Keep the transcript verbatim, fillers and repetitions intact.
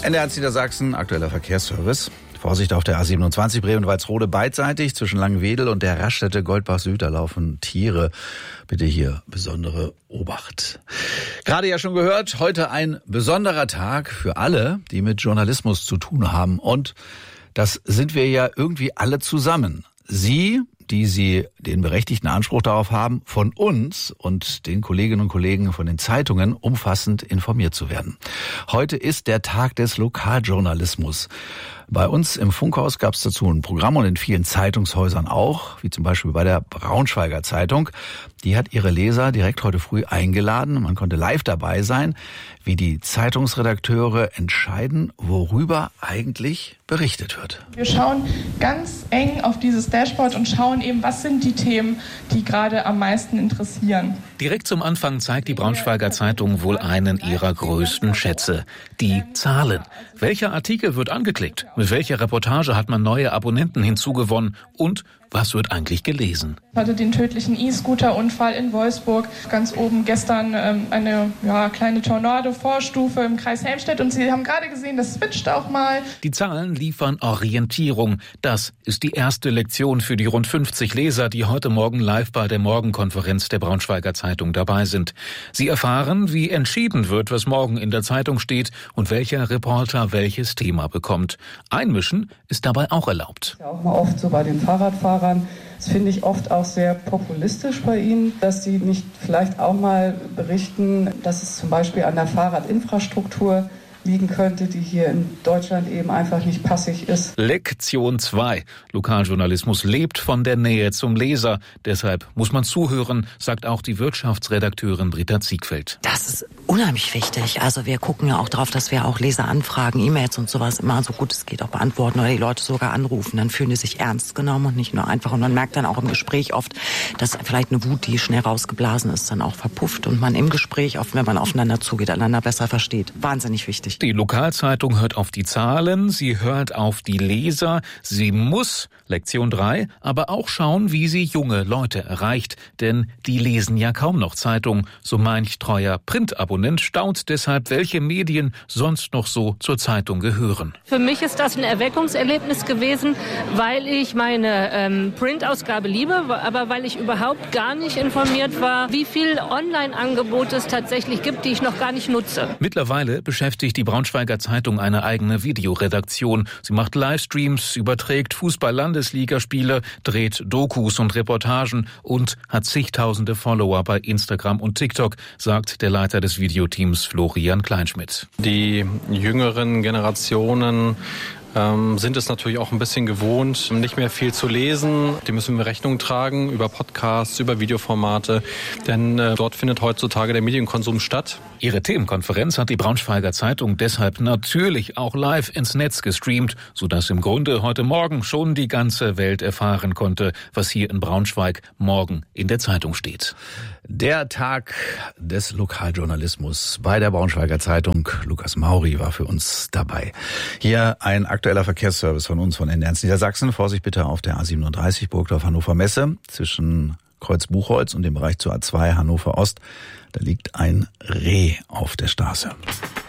N D R eins Niedersachsen, aktueller Verkehrsservice. Vorsicht auf der A siebenundzwanzig Bremen-Walsrode beidseitig zwischen Langenwedel und der Raststätte Goldbach-Süd. Da laufen Tiere. Bitte hier besondere Obacht. Gerade ja schon gehört, heute ein besonderer Tag für alle, die mit Journalismus zu tun haben. Und das sind wir ja irgendwie alle zusammen. Sie, die Sie den berechtigten Anspruch darauf haben, von uns und den Kolleginnen und Kollegen von den Zeitungen umfassend informiert zu werden. Heute ist der Tag des Lokaljournalismus. Bei uns im Funkhaus gab es dazu ein Programm und in vielen Zeitungshäusern auch, wie zum Beispiel bei der Braunschweiger Zeitung. Die hat ihre Leser direkt heute früh eingeladen. Man konnte live dabei sein, wie die Zeitungsredakteure entscheiden, worüber eigentlich berichtet wird. Wir schauen ganz eng auf dieses Dashboard und schauen eben, was sind die Themen, die gerade am meisten interessieren. Direkt zum Anfang zeigt die Braunschweiger Zeitung wohl einen ihrer größten Schätze: die Zahlen. Welcher Artikel wird angeklickt? Mit welcher Reportage hat man neue Abonnenten hinzugewonnen? Und was wird eigentlich gelesen? Ich hatte den tödlichen E-Scooter-Unfall in Wolfsburg. Ganz oben gestern ähm, eine ja, kleine Tornado-Vorstufe im Kreis Helmstedt. Und Sie haben gerade gesehen, das switcht auch mal. Die Zahlen liefern Orientierung. Das ist die erste Lektion für die rund fünfzig Leser, die heute Morgen live bei der Morgenkonferenz der Braunschweiger Zeitung dabei sind. Sie erfahren, wie entschieden wird, was morgen in der Zeitung steht und welcher Reporter welches Thema bekommt. Einmischen ist dabei auch erlaubt. Ja, auch mal oft so bei den Fahrradfahrern. Das finde ich oft auch sehr populistisch bei Ihnen, dass Sie nicht vielleicht auch mal berichten, dass es zum Beispiel an der Fahrradinfrastruktur liegen könnte, die hier in Deutschland eben einfach nicht passig ist. Lektion zwei. Lokaljournalismus lebt von der Nähe zum Leser. Deshalb muss man zuhören, sagt auch die Wirtschaftsredakteurin Britta Ziegfeld. Das ist unheimlich wichtig. Also wir gucken ja auch darauf, dass wir auch Leseranfragen, E-Mails und sowas immer so gut es geht auch beantworten oder die Leute sogar anrufen. Dann fühlen die sich ernst genommen und nicht nur einfach. Und man merkt dann auch im Gespräch oft, dass vielleicht eine Wut, die schnell rausgeblasen ist, dann auch verpufft und man im Gespräch, oft wenn man aufeinander zugeht, einander besser versteht. Wahnsinnig wichtig. Die Lokalzeitung hört auf die Zahlen, sie hört auf die Leser, sie muss, Lektion drei, aber auch schauen, wie sie junge Leute erreicht, denn die lesen ja kaum noch Zeitung. So manch treuer Printabonnent staunt deshalb, welche Medien sonst noch so zur Zeitung gehören. Für mich ist das ein Erweckungserlebnis gewesen, weil ich meine ähm, Printausgabe liebe, aber weil ich überhaupt gar nicht informiert war, wie viel Online-Angebote es tatsächlich gibt, die ich noch gar nicht nutze. Mittlerweile beschäftigt die Braunschweiger Zeitung eine eigene Videoredaktion. Sie macht Livestreams, überträgt Fußball-Landesligaspiele, dreht Dokus und Reportagen und hat zigtausende Follower bei Instagram und TikTok, sagt der Leiter des Videoteams Florian Kleinschmidt. Die jüngeren Generationen Ähm, sind es natürlich auch ein bisschen gewohnt, nicht mehr viel zu lesen. Die müssen wir Rechnung tragen über Podcasts, über Videoformate, denn äh, dort findet heutzutage der Medienkonsum statt. Ihre Themenkonferenz hat die Braunschweiger Zeitung deshalb natürlich auch live ins Netz gestreamt, sodass im Grunde heute Morgen schon die ganze Welt erfahren konnte, was hier in Braunschweig morgen in der Zeitung steht. Der Tag des Lokaljournalismus bei der Braunschweiger Zeitung. Lukas Mauri war für uns dabei. Hier ein aktueller Verkehrsservice von uns von N D R eins Niedersachsen. Vorsicht bitte auf der A siebenunddreißig Burgdorf-Hannover Messe zwischen Kreuz Buchholz und dem Bereich zur A zwei Hannover Ost. Da liegt ein Reh auf der Straße.